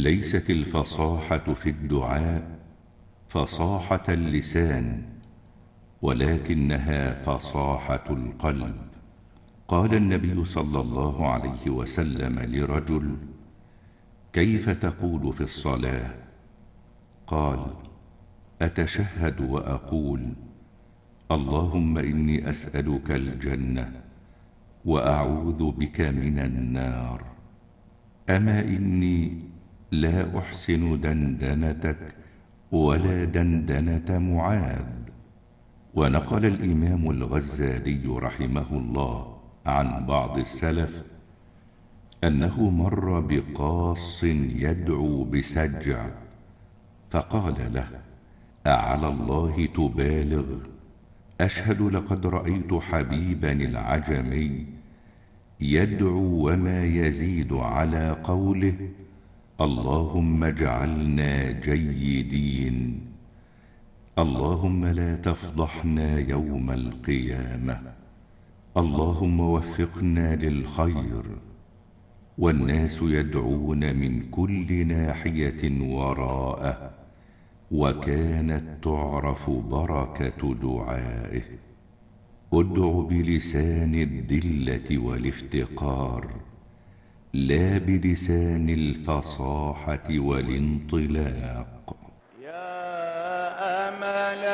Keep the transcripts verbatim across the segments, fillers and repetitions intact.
ليست الفصاحة في الدعاء فصاحة اللسان، ولكنها فصاحة القلب. قال النبي صلى الله عليه وسلم لرجل: كيف تقول في الصلاة؟ قال: أتشهد وأقول: اللهم إني أسألك الجنة وأعوذ بك من النار. أما إني لا أحسن دندنتك ولا دندنة معاذ. ونقل الإمام الغزالي رحمه الله عن بعض السلف أنه مر بقاص يدعو بسجع، فقال له: أعلى الله تبالغ؟ أشهد لقد رأيت حبيبا العجمي يدعو وما يزيد على قوله: اللهم اجعلنا جيدين، اللهم لا تفضحنا يوم القيامة، اللهم وفقنا للخير. والناس يدعون من كل ناحية وراءه، وكانت تعرف بركة دعائه. ادع بلسان الذلة والافتقار، لا بلسان الفصاحة والانطلاق. يا أمل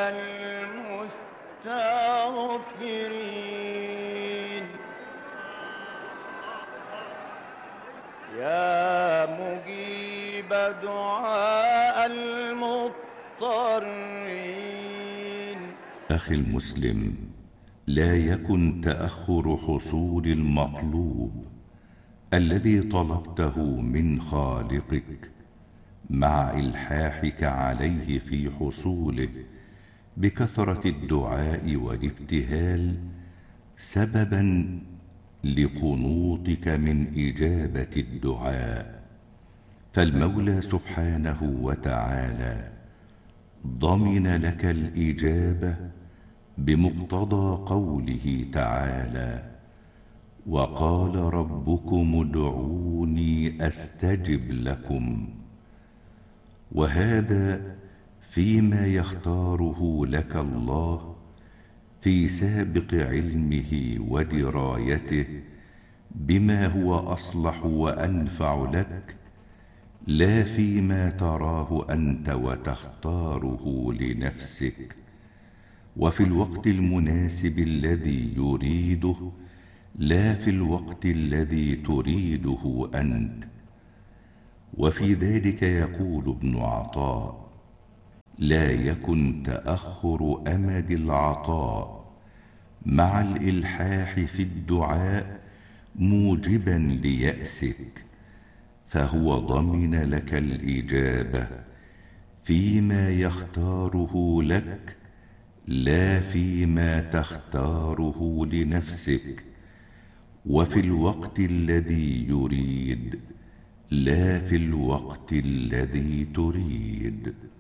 المستغفرين، يا مجيب دعاء المضطرين. أخي المسلم، لا يكن تأخر حصول المطلوب الذي طلبته من خالقك مع إلحاحك عليه في حصوله بكثرة الدعاء والابتهال سببا لقنوطك من إجابة الدعاء. فالمولى سبحانه وتعالى ضمن لك الإجابة بمقتضى قوله تعالى: وقال ربكم ادعوني أستجب لكم. وهذا فيما يختاره لك الله في سابق علمه ودرايته بما هو أصلح وأنفع لك، لا فيما تراه أنت وتختاره لنفسك، وفي الوقت المناسب الذي يريده، لا في الوقت الذي تريده أنت. وفي ذلك يقول ابن عطاء: لا يكن تأخر أمد العطاء مع الإلحاح في الدعاء موجبا ليأسك، فهو ضمن لك الإجابة فيما يختاره لك، لا فيما تختاره لنفسك، وفي الوقت الذي يريد، لا في الوقت الذي تريد.